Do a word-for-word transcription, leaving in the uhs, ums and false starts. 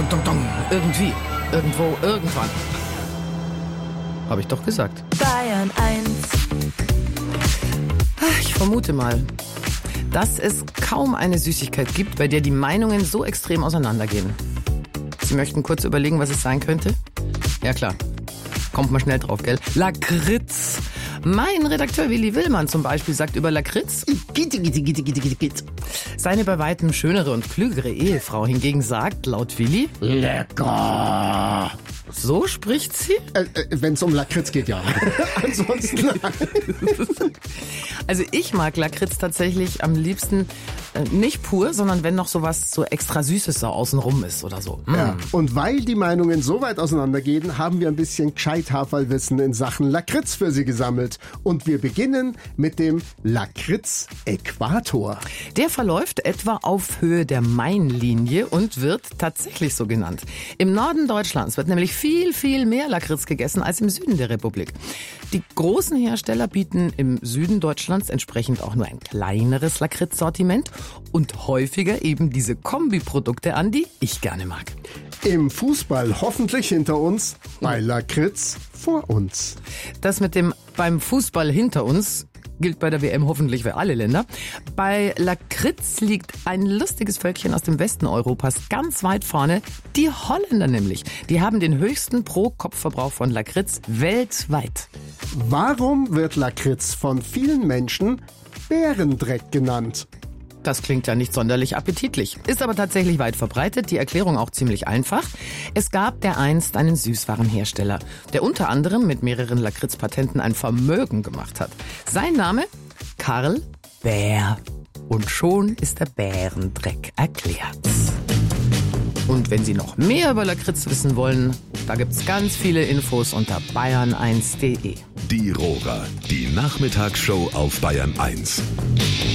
dong, dong, dong. Irgendwie, irgendwo, irgendwann. Habe ich doch gesagt. Bayern eins. Ich vermute mal, dass es kaum eine Süßigkeit gibt, bei der die Meinungen so extrem auseinandergehen. Sie möchten kurz überlegen, was es sein könnte? Ja klar, kommt mal schnell drauf, gell? Lakritz. Mein Redakteur Willi Willmann zum Beispiel sagt über Lakritz: Gitte, gitte, gitte, gitte, gitte, gitte. Seine bei weitem schönere und klügere Ehefrau hingegen sagt, laut Willi: Lecker. So spricht sie? Äh, äh, Wenn es um Lakritz geht, ja. Ansonsten nein. Also ich mag Lakritz tatsächlich am liebsten äh, nicht pur, sondern wenn noch sowas so extra Süßes so außenrum ist oder so. Mm. Ja. Und weil die Meinungen so weit auseinandergehen, haben wir ein bisschen Gescheit-Haferlwissen in Sachen Lakritz für Sie gesammelt. Und wir beginnen mit dem Lakritz-Äquator. Der verläuft etwa auf Höhe der Mainlinie und wird tatsächlich so genannt. Im Norden Deutschlands wird nämlich viel, viel mehr Lakritz gegessen als im Süden der Republik. Die großen Hersteller bieten im Süden Deutschlands entsprechend auch nur ein kleineres Lakritz-Sortiment und häufiger eben diese Kombiprodukte an, die ich gerne mag. Im Fußball hoffentlich hinter uns, bei Lakritz vor uns. Das mit dem beim Fußball hinter uns gilt bei der W M hoffentlich für alle Länder. Bei Lakritz liegt ein lustiges Völkchen aus dem Westen Europas ganz weit vorne. Die Holländer nämlich. Die haben den höchsten Pro-Kopf-Verbrauch von Lakritz weltweit. Warum wird Lakritz von vielen Menschen Bärendreck genannt? Das klingt ja nicht sonderlich appetitlich, ist aber tatsächlich weit verbreitet, die Erklärung auch ziemlich einfach. Es gab dereinst einen Süßwarenhersteller, der unter anderem mit mehreren Lakritz-Patenten ein Vermögen gemacht hat. Sein Name? Karl Bär. Und schon ist der Bärendreck erklärt. Und wenn Sie noch mehr über Lakritz wissen wollen, da gibt's ganz viele Infos unter bayern eins punkt de. Die Rohrer, die Nachmittagsshow auf Bayern eins.